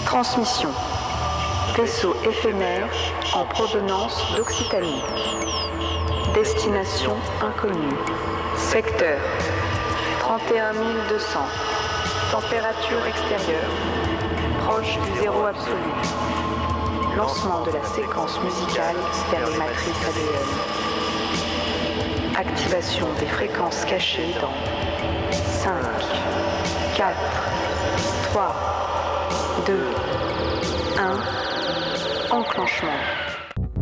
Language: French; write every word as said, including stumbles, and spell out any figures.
Transmission. Vaisseau éphémère en provenance d'Occitanie. Destination inconnue. Secteur trente et un mille deux cents. Température extérieure proche du zéro absolu. Lancement de la séquence musicale vers les matrices A D N. Activation des fréquences cachées dans cinq, quatre, trois, deux, un. Enclenchement.